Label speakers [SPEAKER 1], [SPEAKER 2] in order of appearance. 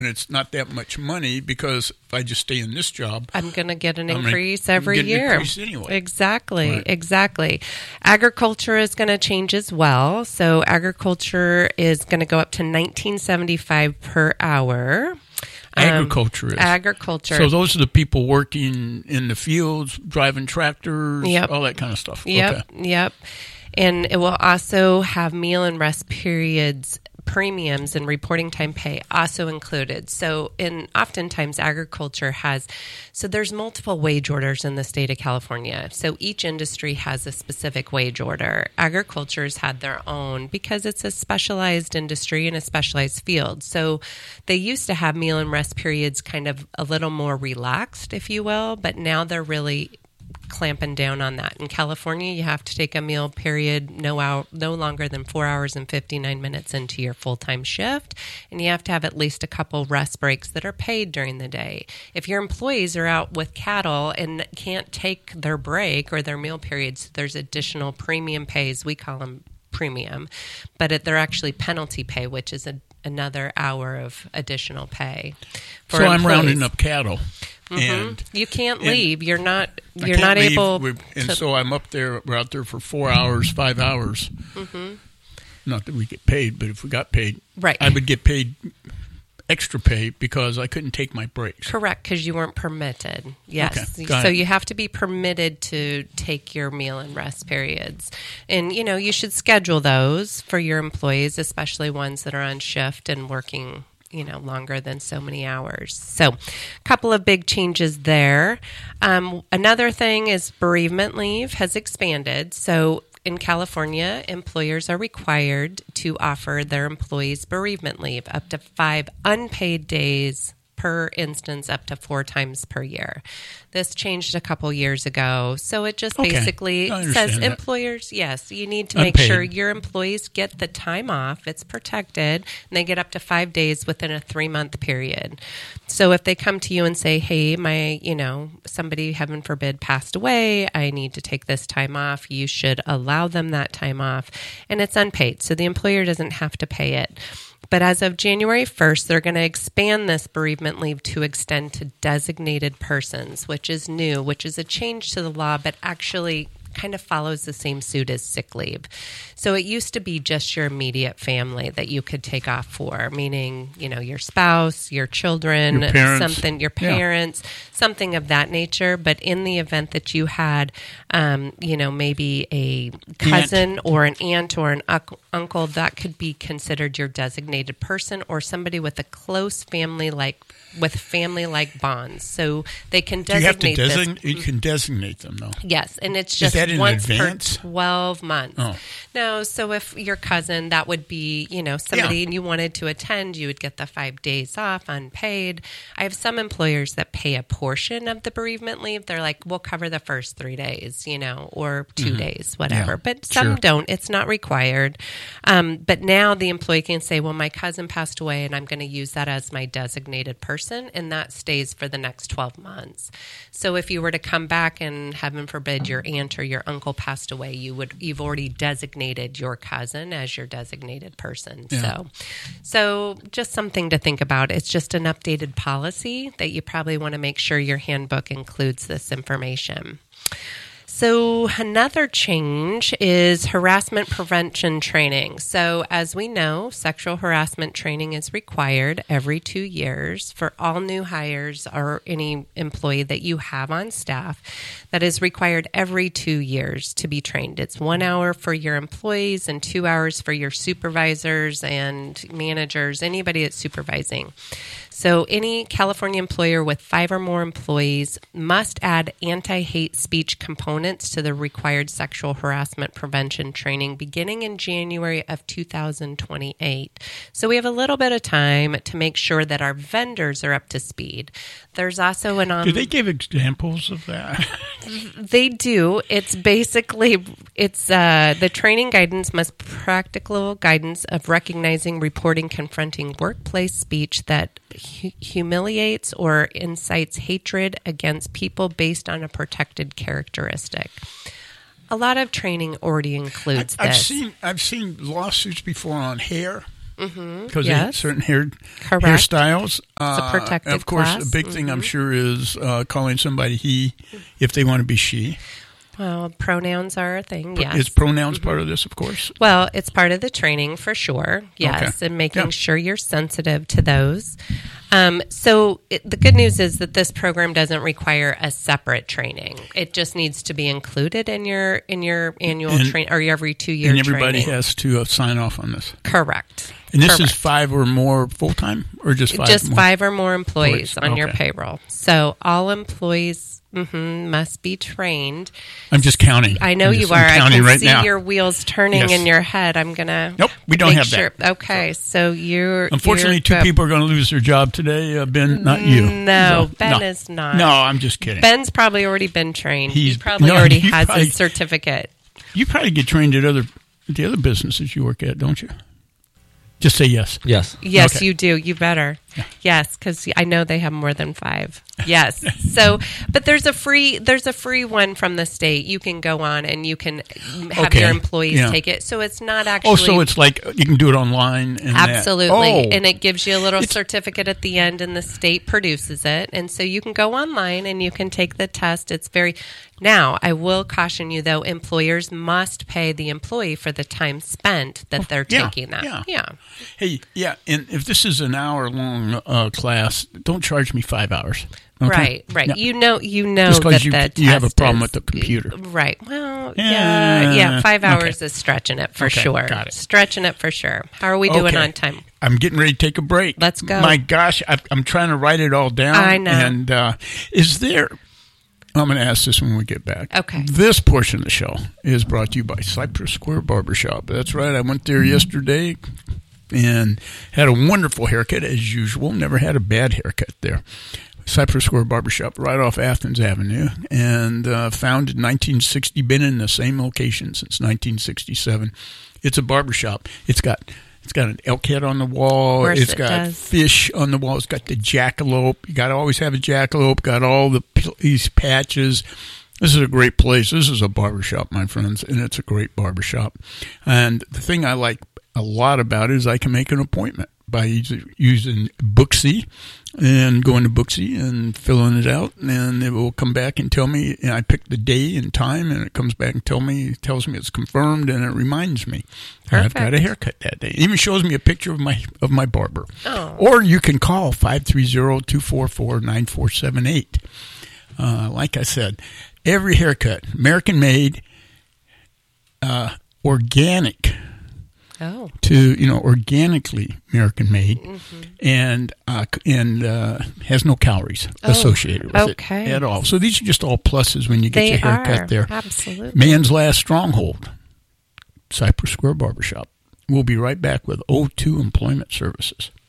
[SPEAKER 1] and it's not that much money because if I just stay in this job,
[SPEAKER 2] I'm going to get an
[SPEAKER 1] I'm
[SPEAKER 2] increase
[SPEAKER 1] gonna
[SPEAKER 2] every
[SPEAKER 1] get an
[SPEAKER 2] year.
[SPEAKER 1] increase anyway.
[SPEAKER 2] Exactly,
[SPEAKER 1] Right.
[SPEAKER 2] exactly. Agriculture is going to change as well. So agriculture is going to go up to $19.75 per hour.
[SPEAKER 1] Agriculture is.
[SPEAKER 2] Agriculture.
[SPEAKER 1] So those are the people working in the fields, driving tractors,
[SPEAKER 2] Yep.
[SPEAKER 1] all that kind of stuff.
[SPEAKER 2] Yep,
[SPEAKER 1] Okay.
[SPEAKER 2] yep. And it will also have meal and rest periods premiums and reporting time pay also included. So oftentimes agriculture there's multiple wage orders in the state of California. So each industry has a specific wage order. Agriculture's had their own because it's a specialized industry and a specialized field. So they used to have meal and rest periods kind of a little more relaxed, if you will, but now they're really clamping down on that. In California, you have to take a meal period no longer than 4 hours and 59 minutes into your full-time shift, and you have to have at least a couple rest breaks that are paid during the day. If your employees are out with cattle and can't take their break or their meal periods, there's additional premium pays. We call them premium, but they're actually penalty pay, which is another hour of additional pay. For
[SPEAKER 1] So I'm
[SPEAKER 2] employees.
[SPEAKER 1] rounding up cattle.
[SPEAKER 2] Mm-hmm.
[SPEAKER 1] And
[SPEAKER 2] you can't leave. You're not
[SPEAKER 1] I can't leave.
[SPEAKER 2] able.
[SPEAKER 1] And so I'm up there. We're out there for 4 hours, 5 hours.
[SPEAKER 2] Mm-hmm.
[SPEAKER 1] Not that we get paid, but if we got paid,
[SPEAKER 2] Right.
[SPEAKER 1] I would get paid extra pay because I couldn't take my breaks.
[SPEAKER 2] Correct, because you weren't permitted. Yes.
[SPEAKER 1] Okay, got
[SPEAKER 2] So
[SPEAKER 1] it.
[SPEAKER 2] you have to be permitted to take your meal and rest periods. And, you should schedule those for your employees, especially ones that are on shift and working longer than so many hours. So a couple of big changes there. Another thing is bereavement leave has expanded. So in California, employers are required to offer their employees bereavement leave up to 5 unpaid days per instance, up to 4 times per year. This changed a couple years ago. So it just basically says employers, yes, you need to make sure your employees get the time off. It's protected, and they get up to 5 days within a 3-month period. So if they come to you and say, hey, somebody, heaven forbid, passed away, I need to take this time off, you should allow them that time off. And it's unpaid, so the employer doesn't have to pay it. But as of January 1st, they're going to expand this bereavement leave to extend to designated persons, which is new, which is a change to the law, but actually kind of follows the same suit as sick leave. So it used to be just your immediate family that you could take off for, meaning, your spouse, your children, your parents, something of that nature. But in the event that you had, maybe a cousin or an aunt or an uncle, that could be considered your designated person or somebody with a close family-like bonds. So they can designate
[SPEAKER 1] You can designate them, though.
[SPEAKER 2] Yes, and it's just
[SPEAKER 1] in
[SPEAKER 2] once
[SPEAKER 1] advance?
[SPEAKER 2] per 12 months.
[SPEAKER 1] Oh.
[SPEAKER 2] No, so if your cousin, that would be, somebody and you wanted to attend, you would get the 5 days off unpaid. I have some employers that pay a portion of the bereavement leave. They're like, we'll cover the first 3 days, or 2 days, whatever.
[SPEAKER 1] Yeah,
[SPEAKER 2] but some don't. It's not required. But now the employee can say, well, my cousin passed away and I'm going to use that as my designated person, and that stays for the next 12 months. So if you were to come back and, heaven forbid, your aunt or your uncle passed away, you've already designated your cousin as your designated person.
[SPEAKER 1] Yeah.
[SPEAKER 2] So just something to think about. It's just an updated policy that you probably want to make sure your handbook includes this information. So another change is harassment prevention training. So as we know, sexual harassment training is required every 2 years for all new hires or any employee that you have on staff. That is required every 2 years to be trained. It's 1 hour for your employees and 2 hours for your supervisors and managers, anybody that's supervising. So any California employer with 5 or more employees must add anti-hate speech components to the required sexual harassment prevention training beginning in January of 2028. So we have a little bit of time to make sure that our vendors are up to speed. There's also
[SPEAKER 1] do they give examples of that?
[SPEAKER 2] They do. It's basically, the training guidance must practical guidance of recognizing, reporting, confronting workplace speech that humiliates or incites hatred against people based on a protected characteristic. A lot of training already includes this.
[SPEAKER 1] I've seen lawsuits before on hair. because
[SPEAKER 2] Yes.
[SPEAKER 1] certain
[SPEAKER 2] Correct.
[SPEAKER 1] hairstyles.
[SPEAKER 2] It's a protected
[SPEAKER 1] Of course,
[SPEAKER 2] class.
[SPEAKER 1] a big thing I'm sure is calling somebody he if they want to be she.
[SPEAKER 2] Well, pronouns are a thing, yes.
[SPEAKER 1] Is pronouns part of this, of course?
[SPEAKER 2] Well, it's part of the training for sure, yes,
[SPEAKER 1] Okay.
[SPEAKER 2] and making
[SPEAKER 1] Yeah.
[SPEAKER 2] sure you're sensitive to those. The good news is that this program doesn't require a separate training. It just needs to be included in your annual training or your every 2-year
[SPEAKER 1] And everybody
[SPEAKER 2] training.
[SPEAKER 1] has to sign off on this.
[SPEAKER 2] Correct.
[SPEAKER 1] And this is
[SPEAKER 2] Correct.
[SPEAKER 1] 5 or more full-time or just 5?
[SPEAKER 2] Just
[SPEAKER 1] more?
[SPEAKER 2] 5 or more employees on your
[SPEAKER 1] Okay.
[SPEAKER 2] payroll. So all employees must be trained.
[SPEAKER 1] I'm just counting.
[SPEAKER 2] I know
[SPEAKER 1] I'm
[SPEAKER 2] you
[SPEAKER 1] just-
[SPEAKER 2] are.
[SPEAKER 1] I'm
[SPEAKER 2] I
[SPEAKER 1] counting
[SPEAKER 2] can
[SPEAKER 1] right
[SPEAKER 2] see
[SPEAKER 1] now.
[SPEAKER 2] your wheels turning
[SPEAKER 1] Yes.
[SPEAKER 2] in your head. I'm gonna.
[SPEAKER 1] Nope, we don't
[SPEAKER 2] make
[SPEAKER 1] have
[SPEAKER 2] sure.
[SPEAKER 1] that.
[SPEAKER 2] Okay, so you're.
[SPEAKER 1] Unfortunately,
[SPEAKER 2] you're
[SPEAKER 1] 2
[SPEAKER 2] good.
[SPEAKER 1] people are going to lose their job today. Ben, not you.
[SPEAKER 2] No,
[SPEAKER 1] So,
[SPEAKER 2] Ben
[SPEAKER 1] no.
[SPEAKER 2] is not.
[SPEAKER 1] No, I'm just kidding.
[SPEAKER 2] Ben's probably already been trained. He
[SPEAKER 1] He's-
[SPEAKER 2] probably
[SPEAKER 1] no,
[SPEAKER 2] already
[SPEAKER 1] he
[SPEAKER 2] has
[SPEAKER 1] probably-
[SPEAKER 2] his certificate.
[SPEAKER 1] You probably get trained at the other businesses you work at, don't you? Just say yes.
[SPEAKER 3] Yes.
[SPEAKER 2] Yes,
[SPEAKER 1] Okay.
[SPEAKER 2] you do. You better. Yes, because I know they have more than 5. Yes. So, but there's a free one from the state. You can go on and you can have
[SPEAKER 1] Okay.
[SPEAKER 2] your employees
[SPEAKER 1] Yeah.
[SPEAKER 2] take it. So it's not actually.
[SPEAKER 1] Oh, so it's like you can do it online. And
[SPEAKER 2] Absolutely.
[SPEAKER 1] That. Oh,
[SPEAKER 2] And it gives you a little certificate at the end, and the state produces it. And so you can go online and you can take the test. It's very. Now, I will caution you, though, employers must pay the employee for the time spent that they're
[SPEAKER 1] yeah,
[SPEAKER 2] taking that.
[SPEAKER 1] yeah. Hey, yeah, and if this is an hour-long class, don't charge me 5 hours. Okay?
[SPEAKER 2] Right.
[SPEAKER 1] Yeah.
[SPEAKER 2] You know
[SPEAKER 1] Just
[SPEAKER 2] that
[SPEAKER 1] because
[SPEAKER 2] the
[SPEAKER 1] you have a
[SPEAKER 2] test
[SPEAKER 1] problem
[SPEAKER 2] is-
[SPEAKER 1] with the computer.
[SPEAKER 2] Right. Well,
[SPEAKER 1] Yeah.
[SPEAKER 2] yeah. 5
[SPEAKER 1] Okay.
[SPEAKER 2] hours is stretching it for
[SPEAKER 1] Okay,
[SPEAKER 2] sure.
[SPEAKER 1] got it.
[SPEAKER 2] Stretching it for sure. How are we doing
[SPEAKER 1] Okay.
[SPEAKER 2] on time?
[SPEAKER 1] I'm getting ready to take a break.
[SPEAKER 2] Let's go.
[SPEAKER 1] My gosh, I'm trying to write it all down.
[SPEAKER 2] I know.
[SPEAKER 1] And is there... I'm going to ask this when we get back.
[SPEAKER 2] Okay.
[SPEAKER 1] This portion of the show is brought to you by Cypress Square Barbershop. That's right. I went there yesterday and had a wonderful haircut as usual. Never had a bad haircut there. Cypress Square Barbershop right off Athens Avenue, and founded in 1960, been in the same location since 1967. It's a barbershop. It's got an elk head on the wall.
[SPEAKER 2] Of course
[SPEAKER 1] It's
[SPEAKER 2] it
[SPEAKER 1] got
[SPEAKER 2] does.
[SPEAKER 1] fish on the wall. It's got the jackalope. You got to always have a jackalope. Got all these patches. This is a great place. This is a barbershop, my friends, and it's a great barbershop. And the thing I like a lot about it is I can make an appointment by using Booksy and going to Booksy and filling it out, and it will come back and tell me. And I pick the day and time, and it comes back and tells me it's confirmed, and it reminds me I've got a
[SPEAKER 2] Perfect.
[SPEAKER 1] haircut that day. It even shows me a picture of my barber.
[SPEAKER 2] Oh.
[SPEAKER 1] Or you can call 530-244-9478. Like I said, every haircut, American made, organic.
[SPEAKER 2] Oh.
[SPEAKER 1] Organically American made, and has no calories associated with
[SPEAKER 2] okay.
[SPEAKER 1] it at all. So these are just all pluses when you get
[SPEAKER 2] They
[SPEAKER 1] your haircut
[SPEAKER 2] are.
[SPEAKER 1] there.
[SPEAKER 2] Absolutely.
[SPEAKER 1] Man's last stronghold, Cypress Square Barbershop. We'll be right back with O2 Employment Services.